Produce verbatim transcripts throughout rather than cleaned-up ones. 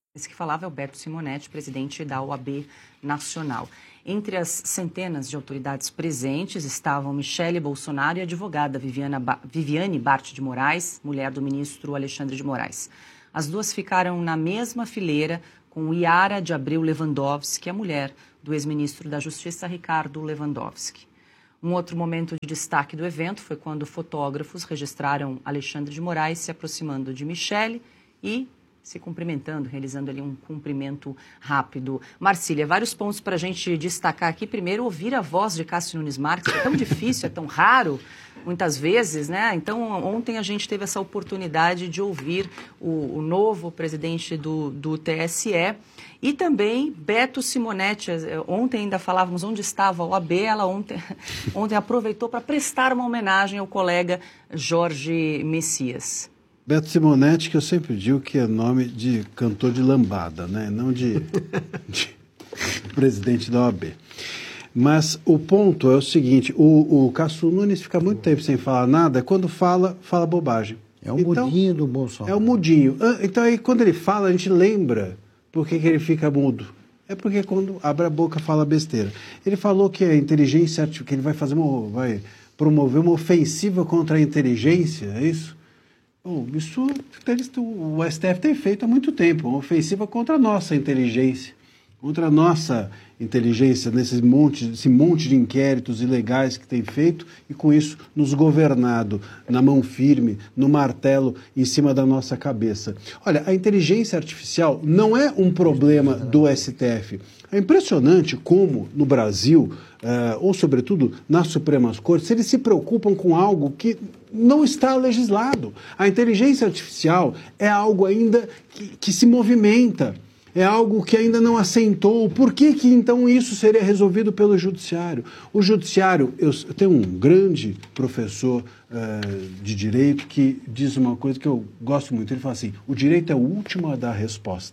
Esse que falava é o Beto Simonetti, presidente da O A B Nacional. Entre as centenas de autoridades presentes estavam Michele Bolsonaro e a advogada Viviana ba Viviane Bart de Moraes, mulher do ministro Alexandre de Moraes. As duas ficaram na mesma fileira com Yara de Abreu Lewandowski, a mulher do ex-ministro da Justiça Ricardo Lewandowski. Um outro momento de destaque do evento foi quando fotógrafos registraram Alexandre de Moraes se aproximando de Michele e se cumprimentando, realizando ali um cumprimento rápido. Marcília, vários pontos para a gente destacar aqui. Primeiro, ouvir a voz de Cássio Nunes Marques, é tão difícil, é tão raro, muitas vezes, né? Então, ontem a gente teve essa oportunidade de ouvir o, o novo presidente do, do T S E e também Beto Simonetti. Ontem ainda falávamos onde estava a O A B, ela ontem, ontem aproveitou para prestar uma homenagem ao colega Jorge Messias. Beto Simonetti, que eu sempre digo que é nome de cantor de lambada, né? Não de, de presidente da O A B. Mas o ponto é o seguinte, o, o Cássio Nunes fica muito tempo sem falar nada, quando fala, fala bobagem. É o então, mudinho do Bolsonaro. É o mudinho. Então aí quando ele fala, a gente lembra por que, que ele fica mudo. É porque quando abre a boca fala besteira. Ele falou que a inteligência, que ele vai fazer uma, vai promover uma ofensiva contra a inteligência, é isso? Oh, isso o S T F tem feito há muito tempo, uma ofensiva contra a nossa inteligência, contra a nossa inteligência, nesse monte, esse monte de inquéritos ilegais que tem feito e com isso nos governado na mão firme, no martelo em cima da nossa cabeça. Olha, a inteligência artificial não é um problema do S T F. É impressionante como no Brasil, uh, ou sobretudo nas Supremas Cortes, eles se preocupam com algo que não está legislado. A inteligência artificial é algo ainda que, que se movimenta, é algo que ainda não assentou. Por que que então isso seria resolvido pelo judiciário? O judiciário, eu, eu tenho um grande professor uh, de direito que diz uma coisa que eu gosto muito, ele fala assim, o direito é o último a dar a resposta.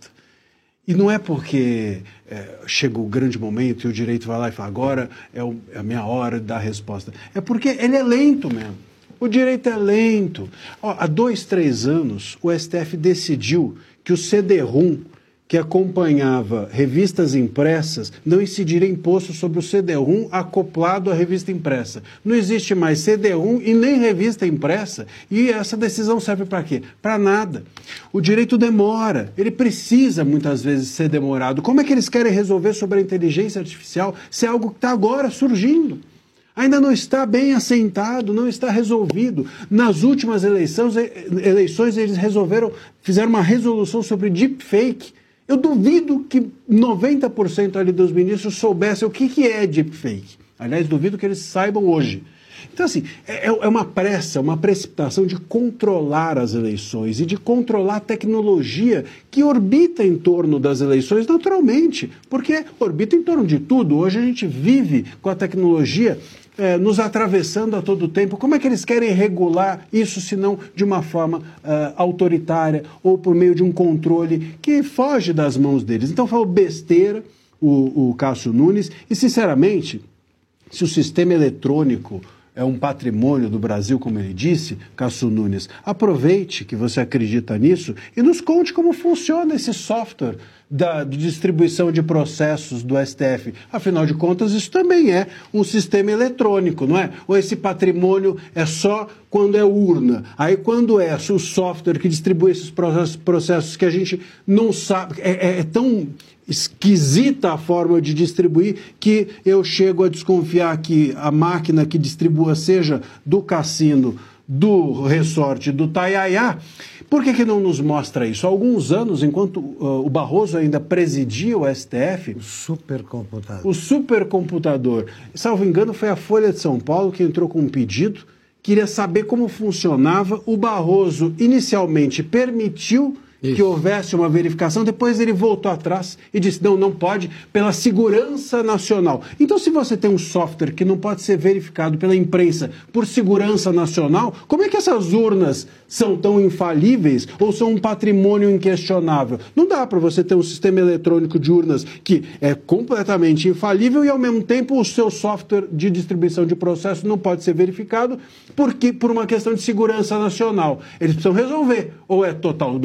E não é porque é, chega o grande momento e o direito vai lá e fala, agora é, o, é a minha hora de dar a resposta. É porque ele é lento mesmo. O direito é lento. Ó, há dois, três anos, o S T F decidiu que o C D ROM, que acompanhava revistas impressas, não incidiria imposto sobre o C D ROM acoplado à revista impressa. Não existe mais C D ROM e nem revista impressa. E essa decisão serve para quê? Para nada. O direito demora. Ele precisa, muitas vezes, ser demorado. Como é que eles querem resolver sobre a inteligência artificial se é algo que está agora surgindo? Ainda não está bem assentado, não está resolvido. Nas últimas eleições, eleições eles resolveram, fizeram uma resolução sobre deepfake. Eu duvido que noventa por cento ali dos ministros soubessem o que, que é deepfake. Aliás, duvido que eles saibam hoje. Então, assim, é, é uma pressa, uma precipitação de controlar as eleições e de controlar a tecnologia que orbita em torno das eleições naturalmente, porque orbita em torno de tudo. Hoje a gente vive com a tecnologia É, nos atravessando a todo tempo. Como é que eles querem regular isso, se não de uma forma uh, autoritária ou por meio de um controle que foge das mãos deles? Então, falou besteira o, o Cássio Nunes e, sinceramente, se o sistema eletrônico é um patrimônio do Brasil, como ele disse, Cássio Nunes, aproveite que você acredita nisso e nos conte como funciona esse software da de distribuição de processos do S T F. Afinal de contas, isso também é um sistema eletrônico, não é? Ou esse patrimônio é só quando é urna. Aí quando é o software que distribui esses processos, processos que a gente não sabe, é, é, é tão esquisita a forma de distribuir que eu chego a desconfiar que a máquina que distribua seja do cassino, do resort, do Taiaiá. Por que que não nos mostra isso? Há alguns anos, enquanto uh, o Barroso ainda presidia o S T F... O supercomputador. O supercomputador. Salvo engano, foi a Folha de São Paulo que entrou com um pedido, queria saber como funcionava. O Barroso inicialmente permitiu Isso. que houvesse uma verificação, depois ele voltou atrás e disse, não, não pode, pela segurança nacional. Então, se você tem um software que não pode ser verificado pela imprensa por segurança nacional, como é que essas urnas são tão infalíveis ou são um patrimônio inquestionável? Não dá para você ter um sistema eletrônico de urnas que é completamente infalível e, ao mesmo tempo, o seu software de distribuição de processos não pode ser verificado porque, por uma questão de segurança nacional. Eles precisam resolver, ou é totalmente seguro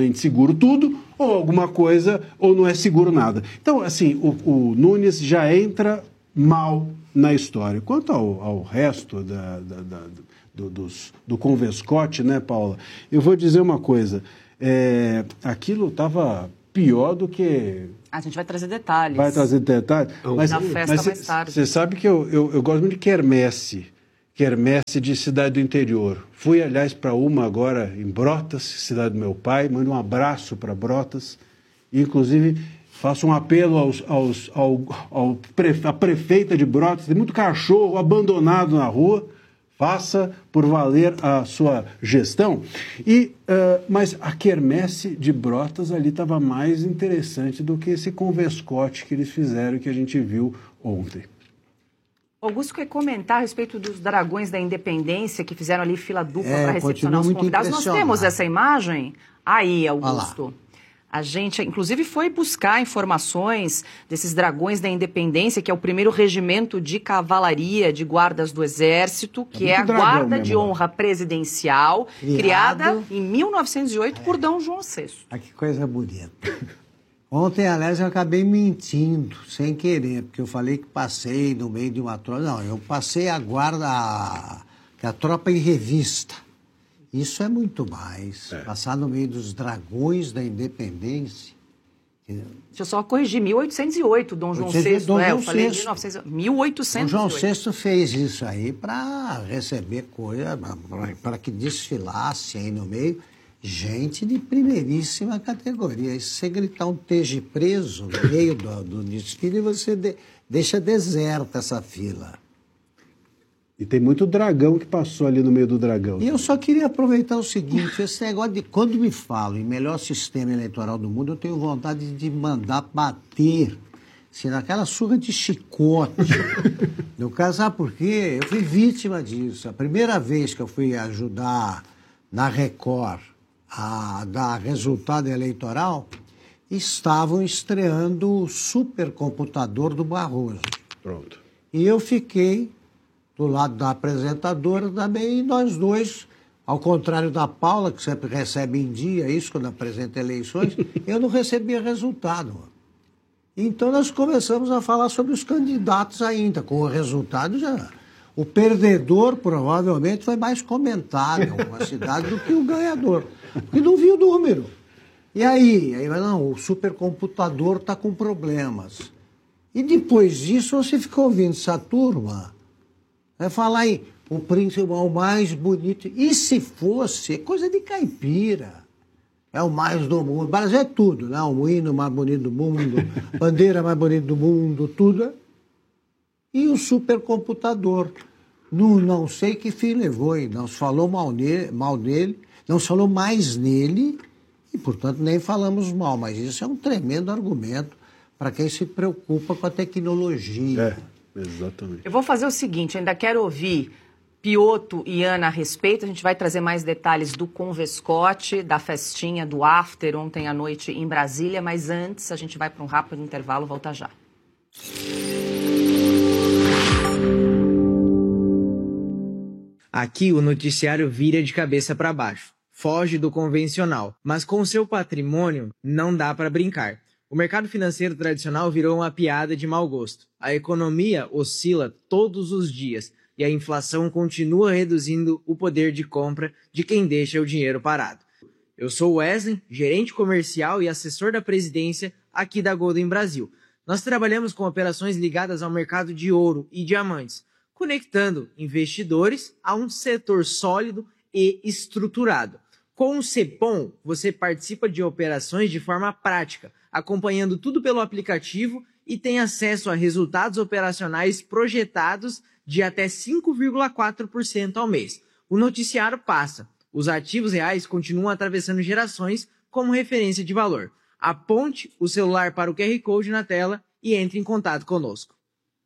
seguro tudo, ou alguma coisa, ou não é seguro nada. Então, assim, o, o Nunes já entra mal na história. Quanto ao, ao resto da, da, da, do, dos, do Convescote, né, Paula? Eu vou dizer uma coisa, é, aquilo estava pior do que... A gente vai trazer detalhes. Vai trazer detalhes? Mas, na festa mas mais tarde. Você sabe que eu, eu, eu gosto muito de quermesse, quermesse de cidade do interior. Fui, aliás, para uma agora em Brotas, cidade do meu pai, mando um abraço para Brotas, inclusive faço um apelo aos, aos, ao, ao prefe, à prefeita de Brotas, tem muito cachorro abandonado na rua, faça por valer a sua gestão. E, uh, mas a quermesse de Brotas ali estava mais interessante do que esse convescote que eles fizeram, que a gente viu ontem. Augusto quer comentar a respeito dos dragões da Independência que fizeram ali fila dupla é, para recepcionar os convidados. Nós temos essa imagem aí, Augusto. A gente, inclusive, foi buscar informações desses dragões da Independência, que é o primeiro regimento de cavalaria de guardas do Exército, que é, é a Guarda mesmo, de Honra Presidencial, Criado... criada em mil novecentos e oito é. por Dom João sexto. Ah, que coisa bonita. Ontem, aliás, eu acabei mentindo, sem querer, porque eu falei que passei no meio de uma tropa. Não, eu passei a guarda, a, a tropa em revista. Isso é muito mais. É. Passar no meio dos dragões da Independência. Deixa eu só corrigir, mil oitocentos e oito, Dom João sexto. Dom é, João eu falei sexto. mil e novecentos, mil oitocentos e oito. Dom João sexto fez isso aí para receber coisa, para que desfilasse aí no meio gente de primeiríssima categoria. E se você gritar um esteja preso no meio do, do desfile, você de, deixa deserta essa fila. E tem muito dragão que passou ali no meio do dragão. E eu só queria aproveitar o seguinte, esse negócio de... Quando me falo em melhor sistema eleitoral do mundo, eu tenho vontade de mandar bater, assim, naquela surra de chicote. No caso, sabe por quê? Eu fui vítima disso. A primeira vez que eu fui ajudar na Record a dar resultado eleitoral, estavam estreando o supercomputador do Barroso. Pronto. E eu fiquei do lado da apresentadora também, e nós dois, ao contrário da Paula, que sempre recebe em dia isso, quando apresenta eleições, eu não recebia resultado. Então nós começamos a falar sobre os candidatos ainda, com o resultado já... O perdedor, provavelmente, foi mais comentado em alguma cidade do que o ganhador, porque não viu o número. E aí, aí não, o supercomputador está com problemas. E depois disso, você ficou ouvindo essa turma, vai falar aí, o príncipe é o mais bonito. E se fosse, coisa de caipira. É o mais do mundo. O Brasil é tudo, né? O hino mais bonito do mundo, bandeira mais bonita do mundo, tudo. E o supercomputador. Não, não sei que fim levou, hein? Não se falou mal nele, mal nele, não se falou mais nele, e, portanto, nem falamos mal. Mas isso é um tremendo argumento para quem se preocupa com a tecnologia. É, exatamente. Eu vou fazer o seguinte, ainda quero ouvir Piotto e Ana a respeito. A gente vai trazer mais detalhes do Convescote, da festinha, do after ontem à noite em Brasília. Mas antes, a gente vai para um rápido intervalo, volta já. Aqui o noticiário vira de cabeça para baixo, foge do convencional, mas com seu patrimônio não dá para brincar. O mercado financeiro tradicional virou uma piada de mau gosto. A economia oscila todos os dias e a inflação continua reduzindo o poder de compra de quem deixa o dinheiro parado. Eu sou Wesley, gerente comercial e assessor da presidência aqui da Golden Brasil. Nós trabalhamos com operações ligadas ao mercado de ouro e diamantes, conectando investidores a um setor sólido e estruturado. Com o Cepom, você participa de operações de forma prática, acompanhando tudo pelo aplicativo e tem acesso a resultados operacionais projetados de até cinco vírgula quatro por cento ao mês. O noticiário passa. Os ativos reais continuam atravessando gerações como referência de valor. Aponte o celular para o Q R Code na tela e entre em contato conosco.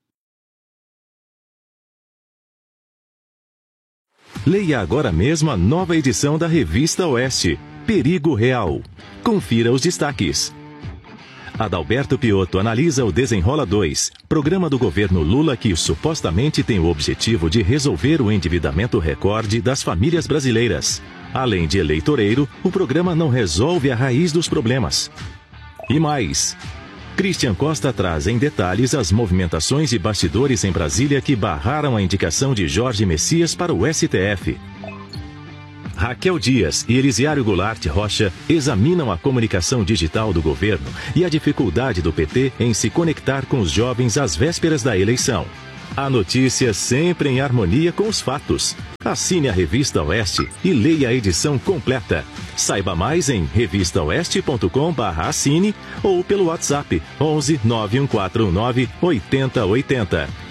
Leia agora mesmo a nova edição da Revista Oeste, Perigo Real. Confira os destaques. Adalberto Piotto analisa o Desenrola dois, programa do governo Lula que supostamente tem o objetivo de resolver o endividamento recorde das famílias brasileiras. Além de eleitoreiro, o programa não resolve a raiz dos problemas. E mais, Christian Costa traz em detalhes as movimentações e bastidores em Brasília que barraram a indicação de Jorge Messias para o S T F. Raquel Dias e Elisiário Goulart Rocha examinam a comunicação digital do governo e a dificuldade do P T em se conectar com os jovens às vésperas da eleição. A notícia sempre em harmonia com os fatos. Assine a Revista Oeste e leia a edição completa. Saiba mais em revista oeste ponto com barra assine ou pelo WhatsApp onze nove um quatro nove oitenta oitenta.